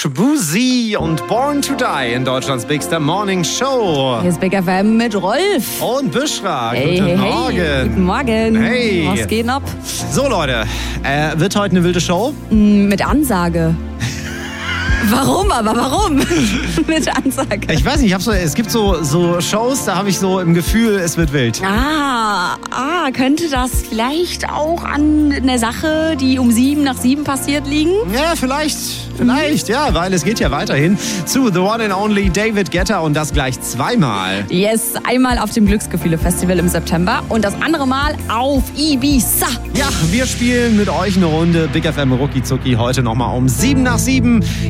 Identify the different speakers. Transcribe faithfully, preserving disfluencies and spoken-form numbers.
Speaker 1: Shabuzi und Born to Die in Deutschlands Bigster Morning Show.
Speaker 2: Hier ist Big F M mit Rolf.
Speaker 1: Und Büschra.
Speaker 2: Hey,
Speaker 1: Guten
Speaker 2: hey,
Speaker 1: Morgen.
Speaker 2: Hey. Guten Morgen.
Speaker 1: Hey.
Speaker 2: Was geht ab?
Speaker 1: So Leute, äh, wird heute eine wilde Show?
Speaker 2: Mit Ansage. Warum aber? Warum? Mit Ansage.
Speaker 1: Ich weiß nicht, ich hab so, es gibt so, so Shows, da habe ich so im Gefühl, es wird wild.
Speaker 2: Ah, ah, könnte das vielleicht auch an einer Sache, die um sieben nach sieben passiert, liegen?
Speaker 1: Ja, vielleicht, vielleicht, mhm. ja, weil es geht ja weiterhin zu The One and Only David Guetta und das gleich zweimal.
Speaker 2: Yes, einmal auf dem Glücksgefühle-Festival im September und das andere Mal auf Ibiza.
Speaker 1: Ja, wir spielen mit euch eine Runde Big F M Rucki Zucki heute nochmal um sieben nach sieben.